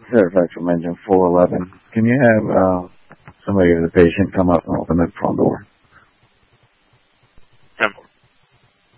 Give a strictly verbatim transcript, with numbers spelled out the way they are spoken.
Fairfax from engine four eleven. Can you have uh, somebody with a patient come up and open the front door?